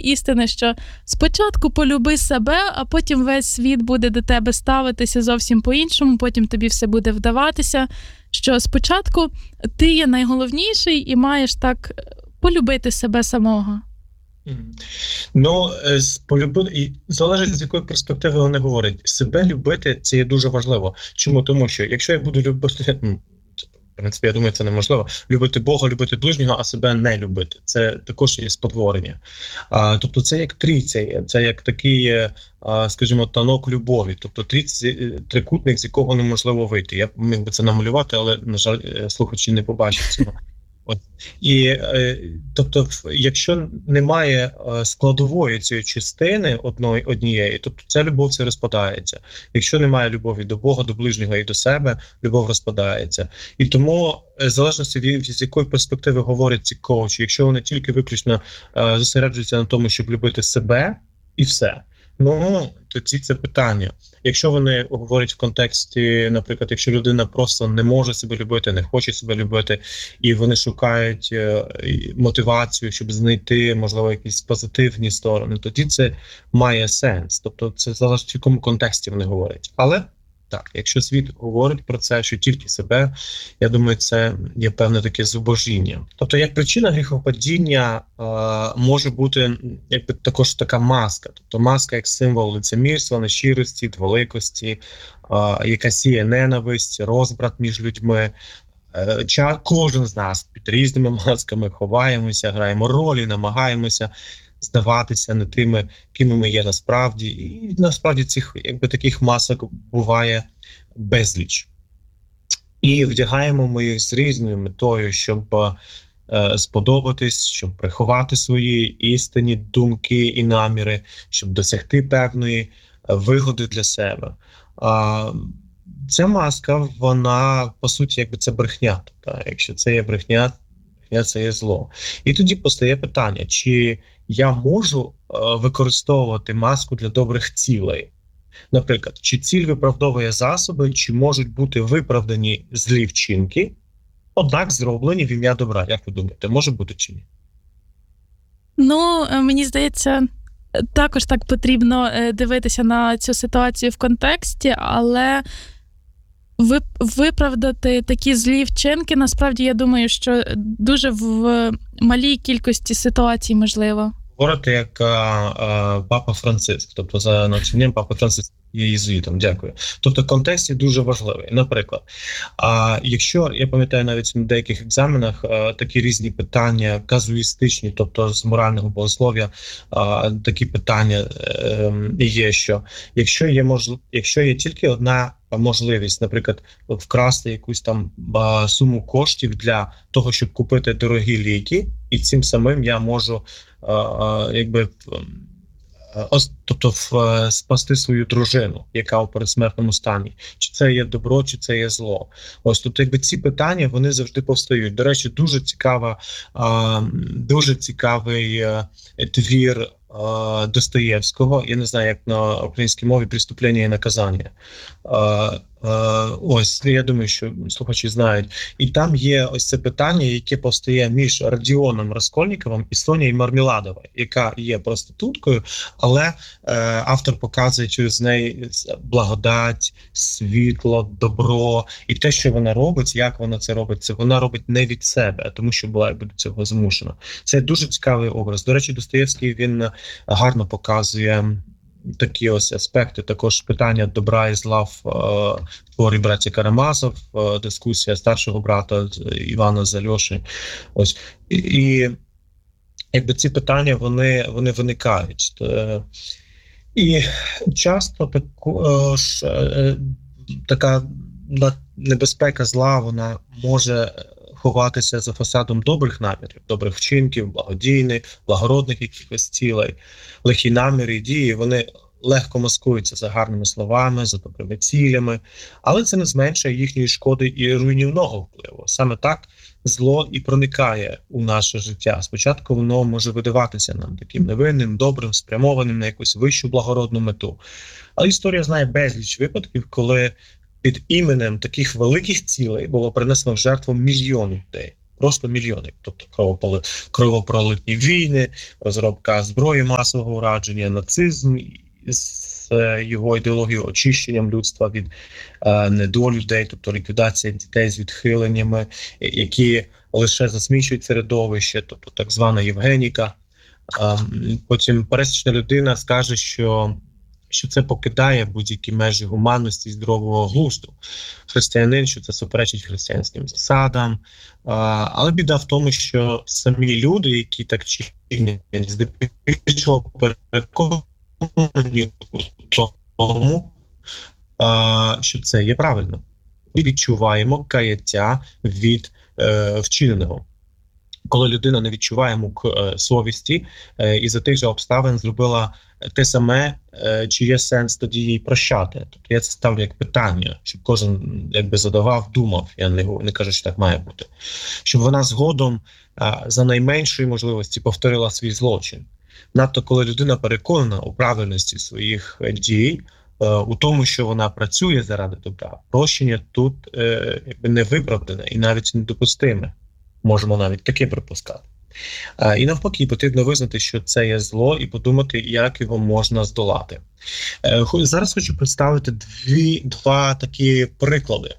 істини, що спочатку полюби себе, а потім весь світ буде до тебе ставитися зовсім по-іншому, потім тобі все буде вдаватися, що спочатку ти є найголовніший і маєш так полюбити себе самого. Ну, залежить, з якої перспективи вони говорять. Себе любити – це є дуже важливо. Чому? Тому що, якщо я буду любити, в принципі, я думаю, це неможливо, любити Бога, любити ближнього, а себе не любити. Це також є спотворення. Тобто це як трійця, це як такий, скажімо, танок любові. Тобто трикутник, з якого неможливо вийти. Я міг би це намалювати, але, на жаль, слухачі не побачать цього. І, тобто, якщо немає складової цієї частини однієї, тобто ця любов це розпадається. Якщо немає любові до Бога, до ближнього і до себе, любов розпадається. І тому, в залежності з якої перспективи говорять ці коучі, якщо вони тільки виключно зосереджуються на тому, щоб любити себе і все, ну, тоді це питання. Якщо вони говорять в контексті, наприклад, якщо людина просто не може себе любити, не хоче себе любити, і вони шукають мотивацію, щоб знайти, можливо, якісь позитивні сторони, тоді це має сенс. Тобто це залежить, в якому контексті вони говорять. Але так, якщо світ говорить про це, що тільки себе, я думаю, це є певне таке зубожіння. Тобто, як причина гріхопадіння може бути якби також така маска. Тобто маска як символ лицемірства, нещирості, дволикості, яка сіє ненависть, розбрат між людьми. Кожен з нас під різними масками ховаємося, граємо ролі, намагаємося здаватися не тими, ким ми є насправді. І насправді цих якби таких масок буває безліч. І вдягаємо ми їх з різною метою, щоб сподобатись, щоб приховати свої істинні думки і наміри, щоб досягти певної вигоди для себе. Ця маска, вона, по суті, якби це брехня. Тобто, якщо це є брехня, це є зло. І тоді постає питання, чи я можу використовувати маску для добрих цілей? Наприклад, чи ціль виправдовує засоби, чи можуть бути виправдані злі вчинки, однак зроблені в ім'я добра? Як ви думаєте, може бути чи ні? Ну, мені здається, також так потрібно дивитися на цю ситуацію в контексті, але виправдати такі злі вчинки, насправді, я думаю, що дуже в малій кількості ситуацій можливо. Говорите як Папа Франциск, тобто за навчанням Папа Франциск є єзуїтом, дякую. Тобто контекст є дуже важливий. Наприклад, якщо, я пам'ятаю навіть на деяких екзаменах такі різні питання казуїстичні, тобто з морального богослов'я, такі питання є, що якщо є тільки одна можливість, наприклад, вкрасти якусь там суму коштів для того, щоб купити дорогі ліки, і цим самим я можу спасти свою дружину, яка у передсмертному стані. Чи це є добро, чи це є зло. Ось тут якби ці питання, вони завжди повстають. До речі, дуже цікавий твір Достоєвського, я не знаю, як на українській мові, «Преступлення і наказання». Ось, я думаю, що слухачі знають. І там є ось це питання, яке повстає між Родіоном Раскольніковим і Сонією Мармеладовою, яка є проституткою, але автор показує через неї благодать, світло, добро. І те, що вона робить, як вона це робить, це вона робить не від себе, а тому, що була до цього змушена. Це дуже цікавий образ. До речі, Достоєвський, він гарно показує такі ось аспекти, також питання добра і зла в творі «Братія Карамазов», дискусія старшого брата Івана з Альоші. Ось. І якби ці питання, вони виникають. І часто також така небезпека зла, вона може ховатися за фасадом добрих намірів, добрих вчинків, благородних якихось цілей. Лихі наміри і дії, вони легко маскуються за гарними словами, за добрими цілями, але це не зменшує їхньої шкоди і руйнівного впливу. Саме так зло і проникає у наше життя. Спочатку воно може видаватися нам таким невинним, добрим, спрямованим на якусь вищу благородну мету. Але історія знає безліч випадків, коли під іменем таких великих цілей було принесено в жертву мільйони людей. просто мільйони. Тобто кровопролитні війни, розробка зброї масового ураження, нацизм з його ідеологією, очищенням людства від недолюдей, тобто ліквідація дітей з відхиленнями, які лише засмічують середовище, тобто так звана Євгеніка. Потім пересічна людина скаже, що це покидає будь-які межі гуманності і здорового глузду. Християнин, що це суперечить християнським засадам. Але біда в тому, що самі люди, які так чинять, здебільшого переконані у тому, що це є правильно. Ми відчуваємо каяття від вчиненого. Коли людина не відчуває мук совісті і за тих же обставин зробила те саме, чи є сенс тоді їй прощати? Тобто я це ставлю як питання, щоб кожен якби задавав, думав, я не кажу, що так має бути. Щоб вона згодом за найменшої можливості повторила свій злочин. Надто коли людина переконана у правильності своїх дій, у тому, що вона працює заради добра, прощення тут якби не виправдане і навіть недопустиме. Можемо навіть таке припускати. І навпаки, потрібно визнати, що це є зло, і подумати, як його можна здолати. Зараз хочу представити два такі приклади.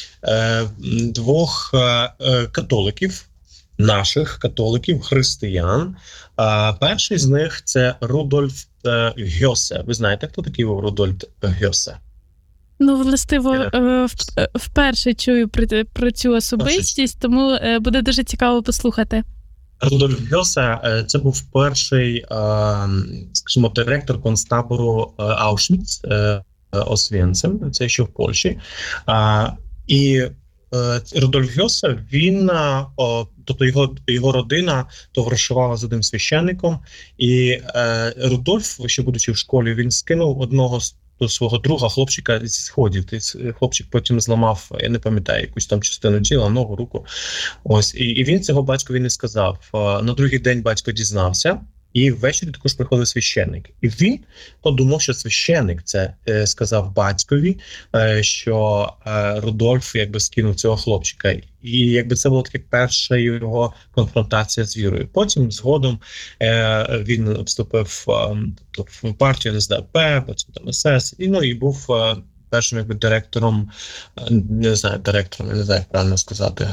Двох католиків, наших католиків, християн. Перший з них – це Рудольф Гьосе. Ви знаєте, хто такий був Рудольф Гьосе? Ну, властиво, вперше чую про цю особистість, тому буде дуже цікаво послухати. Рудольф Гьосе – це був перший, скажімо, директор концтабору Аушвіц, Освєнцим, це ще в Польщі. І Рудольф Гьосе, він, тобто його родина товаришувала з одним священником, і Рудольф, ще будучи в школі, він скинув одного до свого друга хлопчика зі сходів. Хлопчик потім зламав, я не пам'ятаю, якусь там частину тіла, ногу, руку. Ось. І він цього батькові не сказав. На другий день батько дізнався, і ввечері також приходив священник. І він подумав, що священник це сказав батькові, що Рудольф якби скинув цього хлопчика. І якби це була така перша його конфронтація з вірою. Потім згодом він вступив в партію НСДАП, потім там СС, і був першим якби директором, не знаю, як правильно сказати,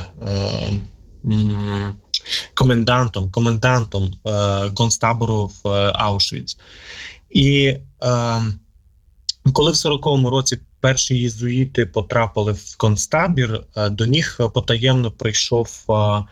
комендантом концтабору в Аушвіц. І коли в 40-му році перші єзуїти потрапили в концтабір, до них потаємно прийшов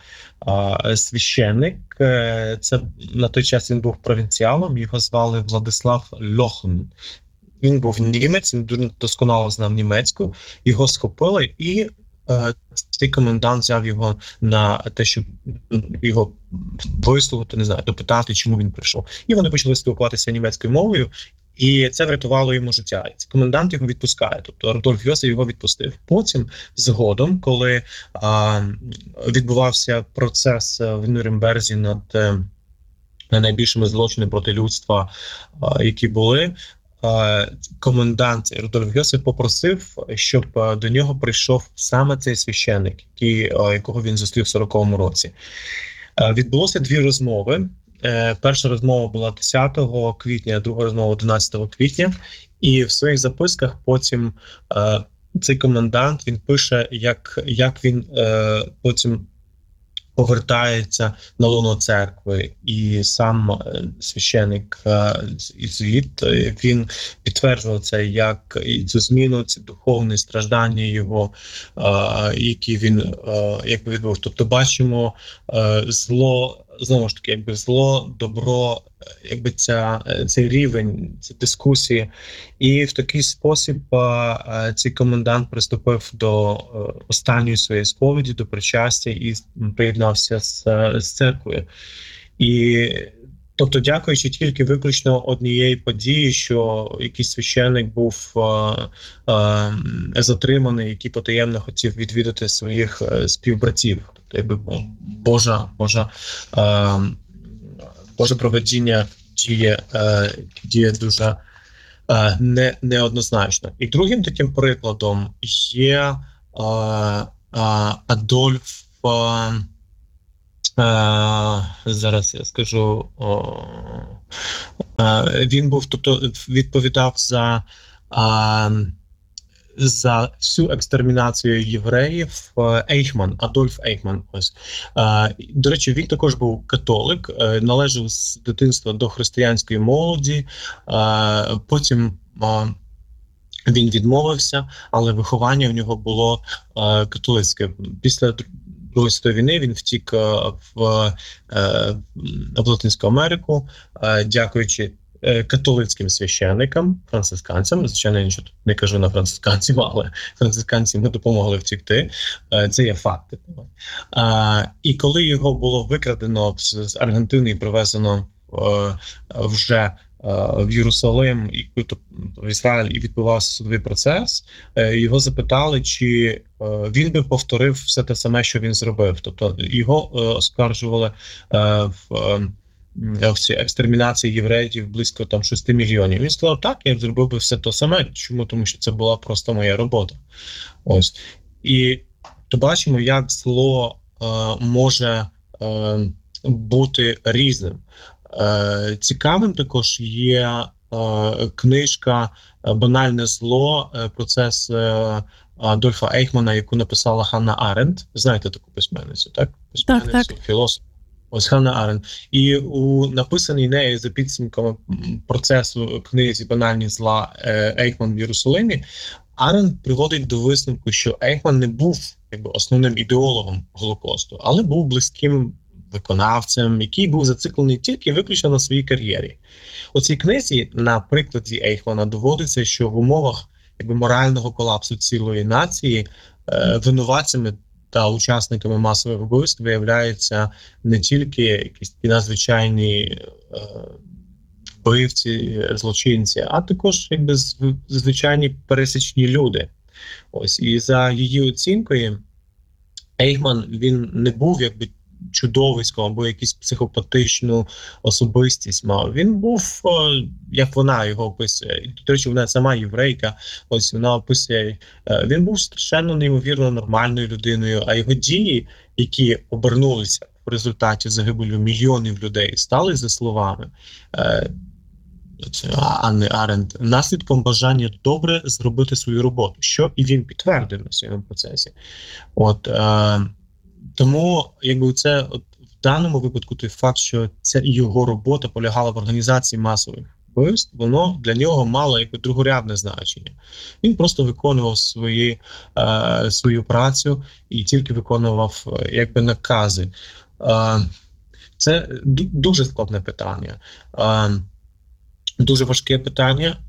священник. Це на той час він був провінціалом, його звали Владислав Льохн. Він був німець, він дуже досконало знав німецьку, його схопили, і цей комендант взяв його на те, щоб його висловити, не знаю, допитати, чому він прийшов. І вони почали спілкуватися німецькою мовою, і це врятувало йому життя. І цей комендант його відпускає, тобто Рудольф Гьосе його відпустив. Потім, згодом, коли відбувався процес в Нюрнберзі над найбільшими злочинами проти людства, які були, комендант Рудольф Гьосе попросив, щоб до нього прийшов саме цей священник, якого він зустрів в 40-му році. Відбулося дві розмови. Перша розмова була 10 квітня, друга розмова 11 квітня. І в своїх записках потім цей комендант, він пише, як він потім повертається на лоно церкви, і сам священик єзуїт, він підтверджував це, як і цю зміну, ці духовні страждання його, які він якби відбув. Тобто бачимо зло, знову ж таки, якби зло, добро, якби цей рівень, ці дискусії. І в такий спосіб цей комендант приступив до останньої своєї сповіді, до причастя і приєднався з церквою. І тобто, дякуючи тільки виключно однієї події, що якийсь священник був затриманий, який потаємно хотів відвідати своїх співбратів. Тобто, якби Боже провидіння діє дуже неоднозначно. І другим таким прикладом є Адольф Зараз я скажу. Він був, тобто відповідав за всю екстермінацію євреїв. Адольф Ейхман. Ось. До речі, він також був католик, належав з дитинства до християнської молоді. Потім він відмовився, але виховання в нього було католицьке. Після Другої світової війни він втік в Латинську Америку, дякуючи католицьким священникам, францисканцям. Звичайно, я нічого тут не кажу на францисканців, але францисканці не допомогли втікти. Це є факти. І коли його було викрадено з Аргентини і привезено вже в Єрусалим, в Ізраїль, і відбувався судовий процес, його запитали, чи він би повторив все те саме, що він зробив. Тобто його оскаржували в цій екстермінації євреїв близько 6 мільйонів. Він сказав, так, я зробив би все те саме. Чому? Тому що це була просто моя робота. Ось. І то бачимо, як зло може бути різним. Цікавим також є книжка «Банальне зло», процес Адольфа Ейхмана, яку написала Ханна Аренд. Знаєте таку письменницю, так? Письменницю, Так. філософ. Ось Ханна Аренд. І у написаній нею за підсумками процесу книзі «Банальні зла» Ейхман в Єрусалимі, Аренд приводить до висновку, що Ейхман не був основним ідеологом Голокосту, але був близьким виконавцем, який був зациклений тільки виключно на своїй кар'єрі. У цій книзі, на прикладі Ейхмана, доводиться, що в умовах морального колапсу цілої нації винуватцями та учасниками масових вбивств виявляються не тільки якісь надзвичайні вбивці, злочинці, а також звичайні пересічні люди. Ось, і за її оцінкою, Ейхман, він не був чудовиськом або якусь психопатичну особистість мав. Він був, як вона його описує. До речі, вона сама єврейка, ось вона описує, він був страшенно неймовірно нормальною людиною, а його дії, які обернулися в результаті загибелі мільйонів людей, стали, за словами Анни Аренд, наслідком бажання добре зробити свою роботу, що і він підтвердив на своєму процесі. Тому, це в даному випадку той факт, що це його робота полягала в організації масових вбивств, воно для нього мало другорядне значення. Він просто виконував свою працю і тільки виконував накази. Це дуже складне питання. Дуже важке питання,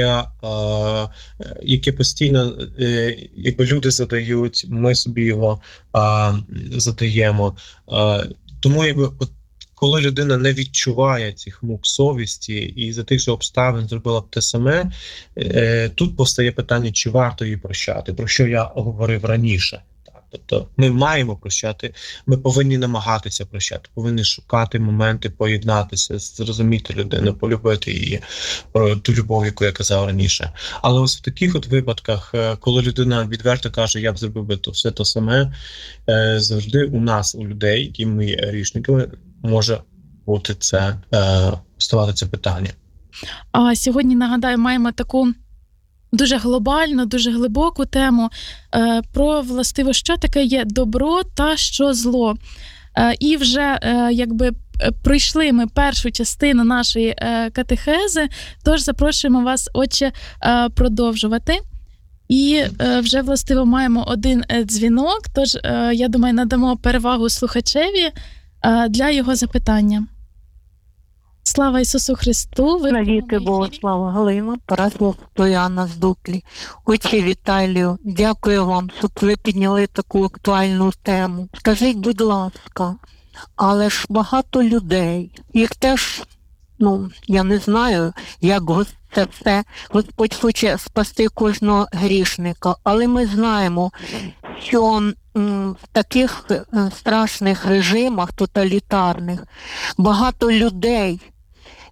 яке постійно люди задають, ми собі його задаємо. Тому коли людина не відчуває цих мук совісті і за тих же обставин зробила б те саме, тут постає питання, чи варто її прощати, про що я говорив раніше. Тобто ми маємо прощати, ми повинні намагатися прощати, повинні шукати моменти, поєднатися, зрозуміти людину, полюбити її, про ту любов, яку я казав раніше. Але ось в таких випадках, коли людина відверто каже, я б зробив би то все те саме, завжди у нас, у людей, які ми є грішниками, може бути ставати це питання. А сьогодні, нагадаю, маємо таку дуже глобальну, дуже глибоку тему про, властиво, що таке є добро та що зло. І вже, пройшли ми першу частину нашої катехези, тож запрошуємо вас, отче, продовжувати. І вже, властиво, маємо один дзвінок, тож, я думаю, надамо перевагу слухачеві для його запитання. Слава Ісусу Христу! Навіки Богу слава, Галина, Параслав Стояна з Дуклі. Отче Віталію, дякую вам, що ви підняли таку актуальну тему. Скажіть, будь ласка, але ж багато людей, їх теж, я не знаю, як це все, Господь хоче спасти кожного грішника, але ми знаємо, що в таких страшних режимах тоталітарних багато людей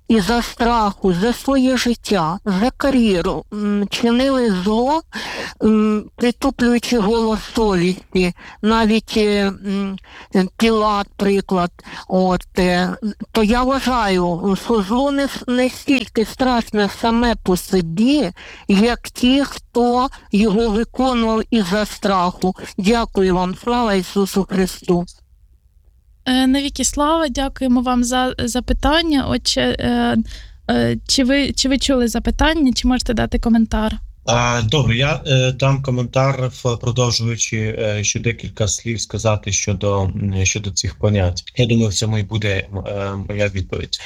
і за страху, за своє життя, за кар'єру чинили зло, притуплюючи голос совісті, навіть Пілат, приклад, то я вважаю, що зло не стільки страшне саме по собі, як ті, хто його виконував із-за страху. Дякую вам, слава Ісусу Христу. Навіки слава, дякуємо вам за запитання. Отже, чи ви чули запитання, чи можете дати коментар? Добре, я дам коментар, продовжуючи ще декілька слів сказати щодо цих понять. Я думаю, в цьому і буде моя відповідь.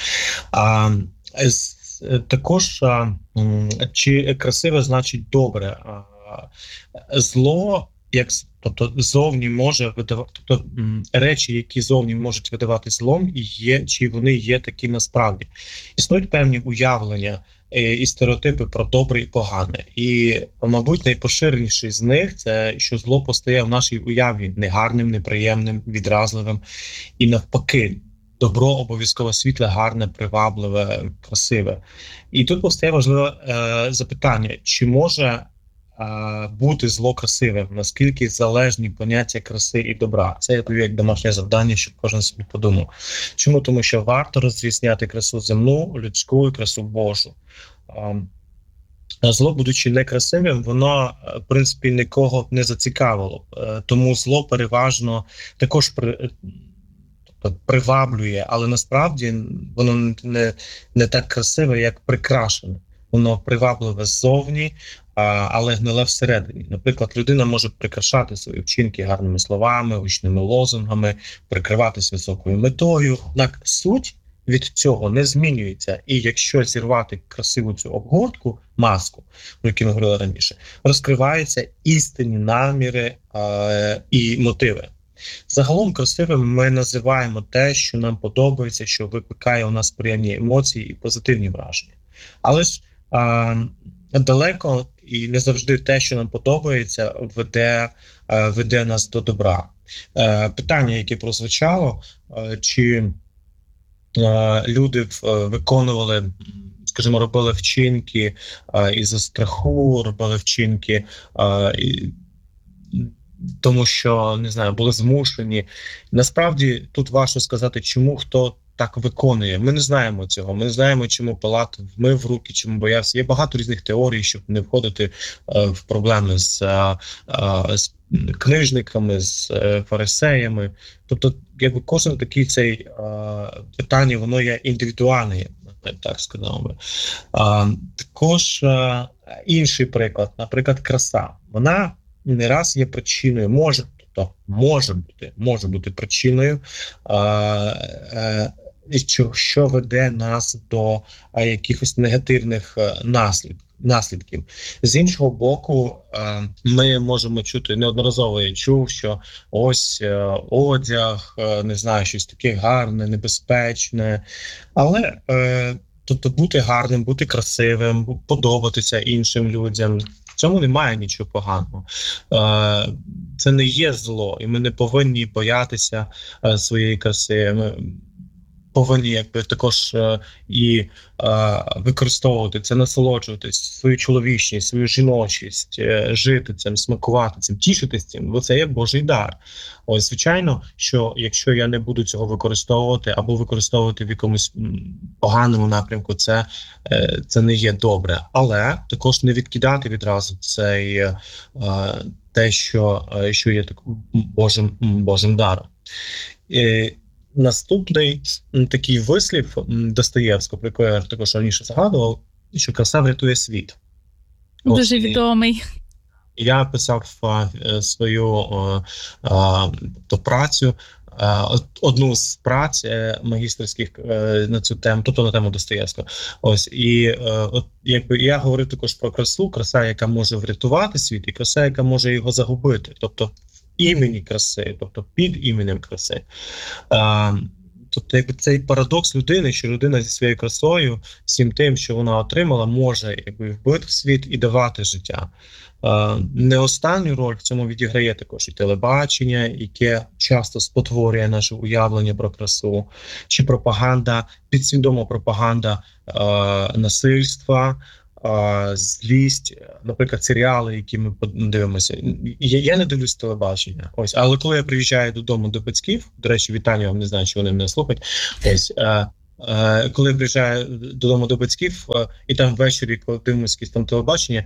Також, чи красиве значить добре? Зло, тобто зовні може видавати, тобто речі, які зовні можуть видавати злом, чи вони є такі насправді. Існують певні уявлення і стереотипи про добре і погане. І, мабуть, найпоширеніший з них – це, що зло постає в нашій уяві негарним, неприємним, відразливим. І навпаки, добро обов'язково світле, гарне, привабливе, красиве. І тут постає важливе запитання, чи може бути зло красивим, наскільки залежні поняття краси і добра. Це я повів як домашнє завдання, щоб кожен собі подумав. Чому? Тому що варто розрізняти красу земну, людську і красу Божу. Зло, будучи некрасивим, воно, в принципі, нікого не зацікавило. Тому зло переважно також приваблює, але насправді воно не так красиве, як прикрашене. Воно привабливе ззовні, але гниле всередині. Наприклад, людина може прикрашати свої вчинки гарними словами, гучними лозунгами, прикриватись високою метою. Однак суть від цього не змінюється. І якщо зірвати красиву цю обгортку, маску, про яку ми говорили раніше, розкриваються істинні наміри і мотиви. Загалом красивим ми називаємо те, що нам подобається, що викликає у нас приємні емоції і позитивні враження. Але ж далеко і не завжди те, що нам подобається, веде нас до добра. Питання, яке прозвучало, чи люди виконували, скажімо, робили вчинки із-за страху, робили вчинки тому що, не знаю, були змушені. Насправді, тут важко сказати, чому хто так виконує. Ми не знаємо цього. Ми не знаємо, чому Пилат вмив руки, чому боявся. Є багато різних теорій, щоб не входити в проблеми з книжниками, з фарисеями. Тобто, якби кожен такий цей питання, воно є індивідуальне, я так сказав би. Також інший приклад, наприклад, краса. Вона не раз є причиною, може бути причиною, що веде нас до якихось негативних наслідків. З іншого боку, ми можемо чути, неодноразово я чув, що ось одяг, не знаю, щось таке гарне, небезпечне, але тобто бути гарним, бути красивим, подобатися іншим людям, в цьому немає нічого поганого. Це не є зло, і ми не повинні боятися своєї краси. Ми повинні якби також і використовувати це, насолоджуватись, свою чоловічність, свою жіночість, жити цим, смакувати цим, тішитись цим, бо це є Божий дар. Ось, звичайно, що якщо я не буду цього використовувати або використовувати в якомусь поганому напрямку, це не є добре. Але також не відкидати відразу те, що є Божим даром. Наступний такий вислів Достоєвського, про який я також раніше згадував, що краса врятує світ. Дуже відомий. Я писав свою працю, одну з праць магістерських на цю тему, тобто на тему Достоєвського. Ось, і якби я говорив також про красу, краса, яка може врятувати світ, і краса, яка може його загубити. Тобто імені краси, тобто під іменем краси. тобто, якби цей парадокс людини, що людина зі своєю красою, всім тим, що вона отримала, може якби вбити світ і давати життя. Не останню роль в цьому відіграє також і телебачення, яке часто спотворює наше уявлення про красу, чи пропаганда, підсвідома пропаганда насильства, злість, наприклад, серіали, які ми дивимося. Я не дивлюсь телебачення. Ось, але коли я приїжджаю додому до батьків, до речі, вітання вам, не знаю, чи вони мене слухають. Ось, коли я приїжджаю додому до батьків, і там ввечері, коли дивимося якісь там телебачення,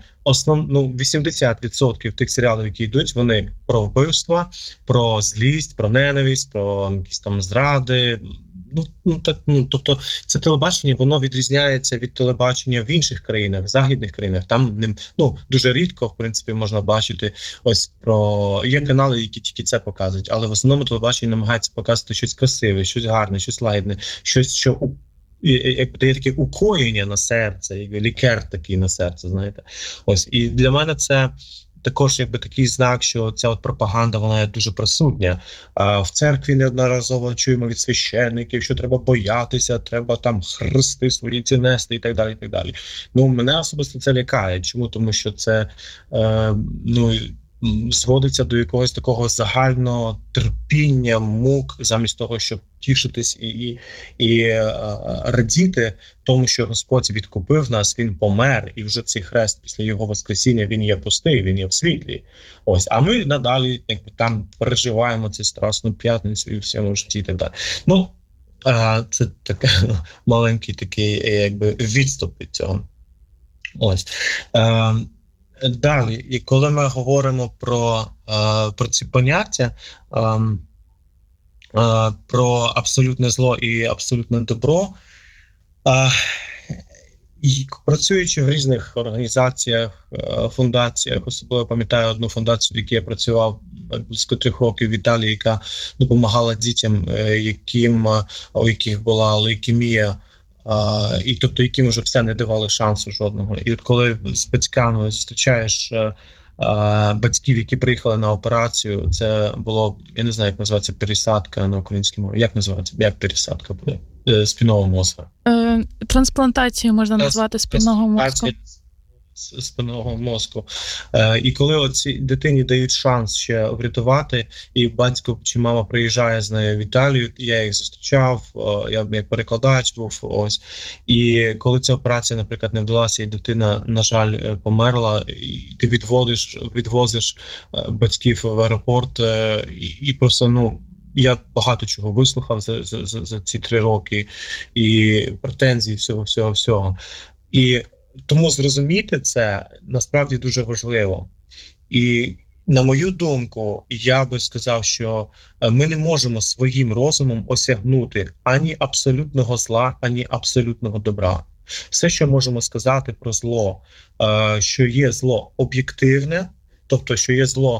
80% тих серіалів, які йдуть, вони про вбивства, про злість, про ненависть, про якісь там зради. Тобто це телебачення, воно відрізняється від телебачення в інших країнах, західних країнах. Там дуже рідко, в принципі, можна бачити ось є канали, які тільки це показують, але в основному телебачення намагається показувати щось красиве, щось гарне, щось лагідне, щось, що дає таке укоєння на серце, як лікер такий на серце, знаєте. Ось, і для мене це також якби такий знак, що ця от пропаганда, вона є дуже присутня. В церкві неодноразово чуємо від священників, що треба боятися, треба там хрести свої ці нести і так далі, і так далі. Мене особисто це лякає. Чому? Тому що це, зводиться до якогось такого загального терпіння, мук, замість того, щоб тішитись і радіти тому, що Господь відкупив нас, Він помер, і вже цей хрест після Його воскресіння, він є пустий, він є в світлі. Ось, а ми надалі там переживаємо цю страсну п'ятницю і в всьому житті і так далі. Це такий маленький такий якби відступ від цього. Ось. Далі, і коли ми говоримо про ці поняття, про абсолютне зло і абсолютне добро, і працюючи в різних організаціях, фундаціях, особливо пам'ятаю одну фундацію, в якій я працював близько 3 років в Італії, яка допомагала дітям, у яких була лейкемія, і тобто яким вже все не давали шансу жодного. І от коли з батьками зустрічаєш батьків, які приїхали на операцію, це було, я не знаю, як називається пересадка на українській мові. Як називається? Як пересадка буде? Спинного мозку. Трансплантацію можна назвати спинного мозку. Спинного мозку. І коли оці дитині дають шанс ще врятувати, і батько чи мама приїжджає з нею в Італію, я їх зустрічав, я як перекладач був, ось. І коли ця операція, наприклад, не вдалася, і дитина, на жаль, померла, і ти відвозиш батьків в аеропорт, і просто, я багато чого вислухав за ці 3 роки, і претензій, всього. І тому зрозуміти це насправді дуже важливо. І на мою думку, я би сказав, що ми не можемо своїм розумом осягнути ані абсолютного зла, ані абсолютного добра. Все, що можемо сказати про зло, що є зло об'єктивне, тобто, що є зло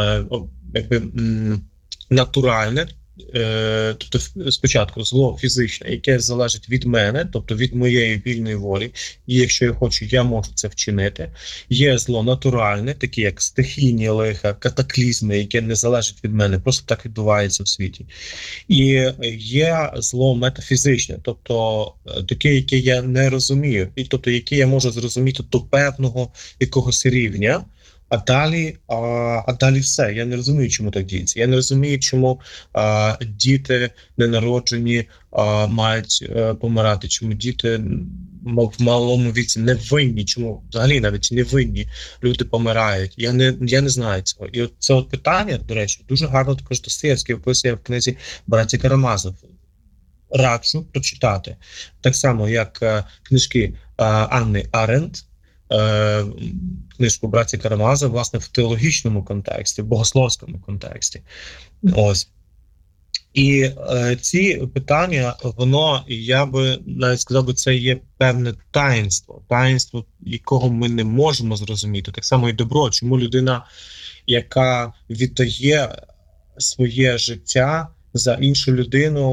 натуральне, тобто спочатку зло фізичне, яке залежить від мене, тобто від моєї вільної волі, і якщо я хочу, я можу це вчинити. Є зло натуральне, такі як стихійні лиха, катаклізми, яке не залежить від мене, просто так відбувається в світі. І є зло метафізичне, тобто таке, яке я не розумію, і тобто яке я можу зрозуміти до певного якогось рівня. А далі все. Я не розумію, чому так діється. Я не розумію, чому діти ненароджені мають помирати, чому діти в малому віці не винні, чому взагалі навіть не винні люди помирають. Я не знаю цього. І от це питання, до речі, дуже гарно також Достоєвський описує в книзі «Братя Карамазов». Раджу прочитати. Так само, як книжки Анни Аренд, книжку «Братя Карамазов», власне, в теологічному контексті, в богословському контексті. Ось. І ці питання, воно, я би навіть сказав, це є певне таїнство, якого ми не можемо зрозуміти. Так само і добро. Чому людина, яка віддає своє життя за іншу людину,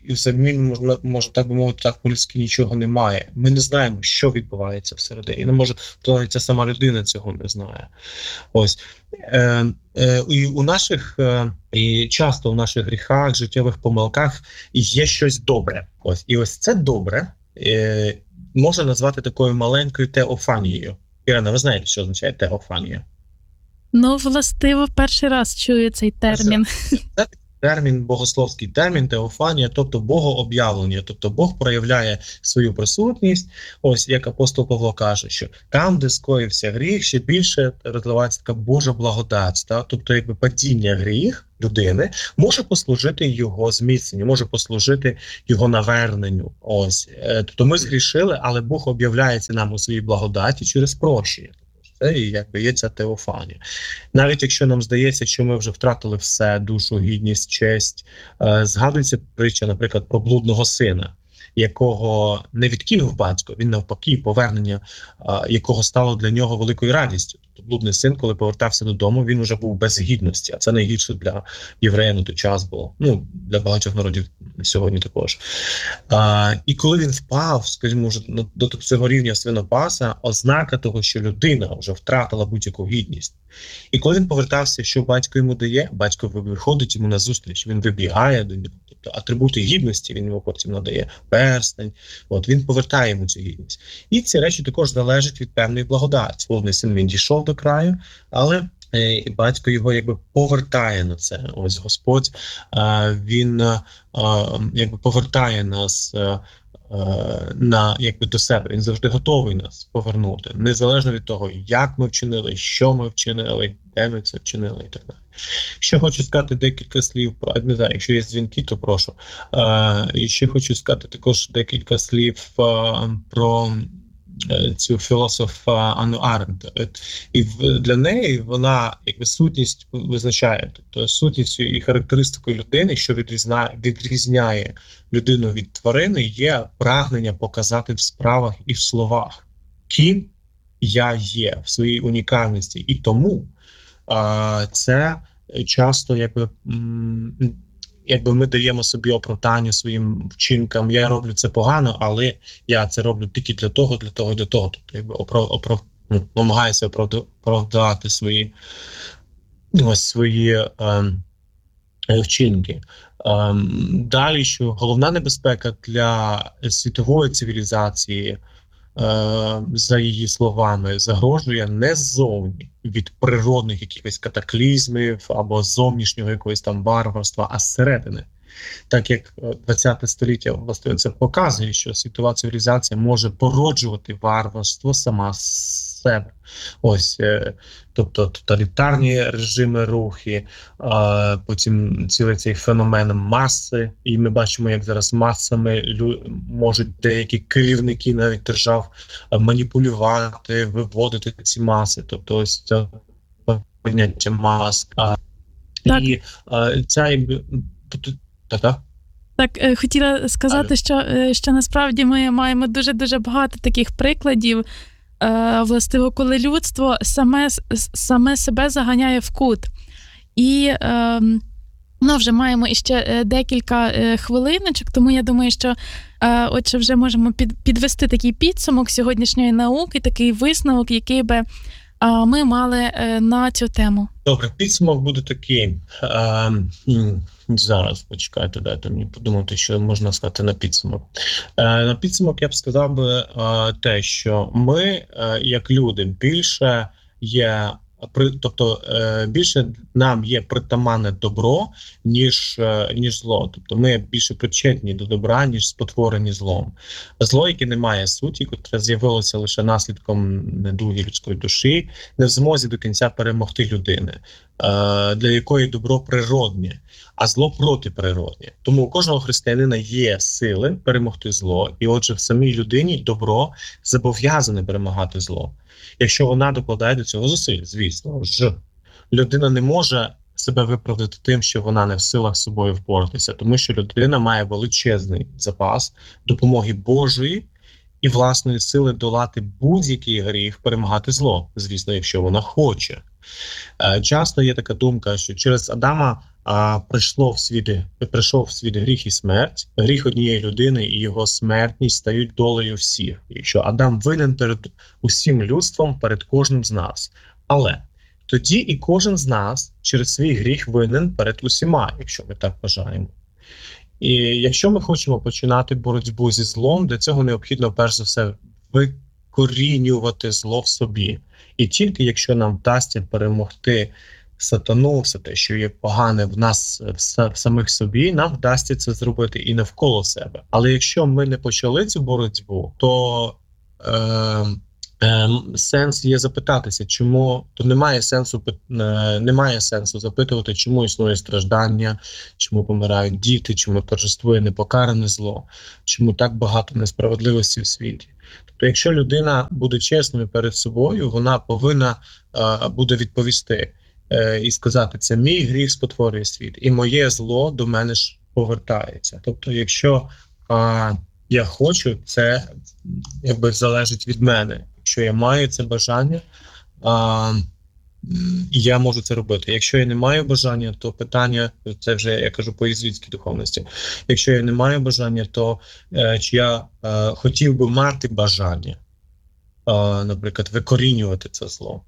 і взамін, може так би мовити, так по-людськи нічого немає. Ми не знаємо, що відбувається всередині. Не може, то ця сама людина цього не знає. Ось. І у наших, і часто в наших гріхах, життєвих помилках є щось добре. Ось. І ось це добре можна назвати такою маленькою теофанією. Ірина, ви знаєте, що означає теофанія? Ну, властиво, перший раз чую цей термін. Це термін, богословський термін, теофанія, тобто богооб'явлення, тобто Бог проявляє свою присутність, ось як апостол Павло каже, що там, де скоївся гріх, ще більше розливається така Божа благодать, тобто якби падіння гріх людини може послужити його зміцненню, може послужити його наверненню. Ось, тобто ми згрішили, але Бог об'являється нам у своїй благодаті через прощення. Це якби є ця теофанія. Навіть якщо нам здається, що ми вже втратили все, душу, гідність, честь, згадується притча, наприклад, про блудного сина, якого не відкинув батько, він навпаки, повернення якого стало для нього великою радістю. Тобто блудний син, коли повертався додому, він вже був без гідності, а це найгірше для єврея на той час було. Ну, для багатьох народів сьогодні також. І коли він впав, скажімо, вже до цього рівня свинопаса, ознака того, що людина вже втратила будь-яку гідність. І коли він повертався, що батько йому дає, батько виходить йому на зустріч, він вибігає до нього. Тобто атрибути гідності він йому потім надає, перстень, він повертає йому цю гідність. І ці речі також залежать від певної благодаті. Блудний син, він дійшов до краю, але батько його якби повертає на це. Ось Господь, він якби повертає нас якби до себе. Він завжди готовий нас повернути, незалежно від того, як ми вчинили, що ми вчинили, де ми це вчинили і так далі. Ще хочу сказати декілька слів про, не знаю, якщо є дзвінки, то прошу. І ще хочу сказати також декілька слів про цю філософа Анну Аренд. І для неї вона якби сутність визначає, тобто сутністю і характеристикою людини, що відрізняє людину від тварини, є прагнення показати в справах і в словах, ким я є в своїй унікальності. І тому це часто якби ми даємо собі оправдання своїм вчинкам. Я роблю це погано, але я це роблю тільки для того. Тобто, якби намагаюся оправдати свої вчинки. Далі, що головна небезпека для світової цивілізації, за її словами, загрожує не ззовні від природних якихось катаклізмів або зовнішнього якогось там варварства, а зсередини. Так як 20 століття власне це показує, що світова цивілізація може породжувати варварство сама з себе. Ось, тобто тоталітарні режими, рухи, потім цілий цей феномен маси, і ми бачимо, як зараз масами можуть деякі керівники навіть держав маніпулювати, виводити ці маси, тобто ось це поняття мас. І ця якби... Так, хотіла сказати, що насправді ми маємо дуже-дуже багато таких прикладів, властиво, коли людство саме себе заганяє в кут. І вже маємо іще декілька хвилиночок, тому я думаю, що отже вже можемо підвести такий підсумок сьогоднішньої науки, такий висновок, який би ми мали на цю тему. Добре, підсумок буде такий. Зараз, почекайте, дайте мені подумати, що можна сказати на підсумок. На підсумок я б сказав би те, що ми, як люди, більше є, тобто більше нам є притаманне добро, ніж зло. Тобто ми більше причетні до добра, ніж спотворені злом. Зло, яке не має суті, яке з'явилося лише наслідком недуги людської душі, не в змозі до кінця перемогти людини, для якої добро природне, а зло протиприродне. Тому у кожного християнина є сили перемогти зло, і отже в самій людині добро зобов'язане перемагати зло. Якщо вона докладає до цього зусиль, звісно ж, людина не може себе виправдати тим, що вона не в силах з собою впоратися, тому що людина має величезний запас допомоги Божої і власної сили долати будь-який гріх, перемагати зло, звісно, якщо вона хоче. Часто є така думка, що через Адама прийшов в світ гріх і смерть. Гріх однієї людини і його смертність стають долею всіх. І що Адам винен перед усім людством, перед кожним з нас. Але тоді і кожен з нас через свій гріх винен перед усіма, якщо ми так вважаємо. І якщо ми хочемо починати боротьбу зі злом, для цього необхідно перш за все викорінювати зло в собі. І тільки якщо нам вдасться перемогти сатану, все те, що є погане в нас, в самих собі, нам вдасться це зробити і навколо себе. Але якщо ми не почали цю боротьбу, то сенс є запитатися, чому, то немає сенсу запитувати, чому існує страждання, чому помирають діти, чому торжествує непокаране зло, чому так багато несправедливості в світі. Тобто, якщо людина буде чесною перед собою, вона повинна буде відповісти і сказати, це мій гріх спотворює світ, і моє зло до мене ж повертається. Тобто, якщо я хочу, це якби залежить від мене. Якщо я маю це бажання, я можу це робити. Якщо я не маю бажання, то питання, це вже я кажу по єзуїтській духовності. Якщо я не маю бажання, то чи я хотів би мати бажання, наприклад, викорінювати це зло.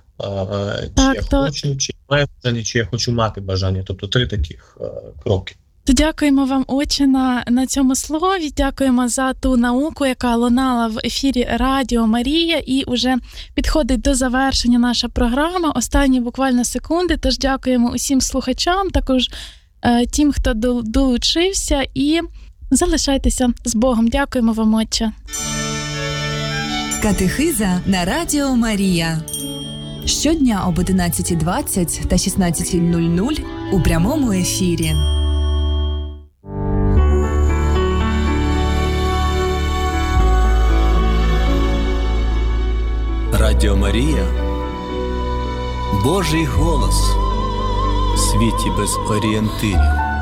Чи я маю бажання, чи я хочу мати бажання. Тобто 3 таких кроки. То дякуємо вам, отче, на цьому слові. Дякуємо за ту науку, яка лунала в ефірі Радіо Марія. І уже підходить до завершення наша програма. Останні буквально секунди. Тож дякуємо усім слухачам, також тим, хто долучився. І залишайтеся з Богом. Дякуємо вам, отче. Катехиза на Радіо Марія. Щодня об 11:20 та 16:00 у прямому ефірі. Радіо Марія – Божий голос в світі без орієнтирів.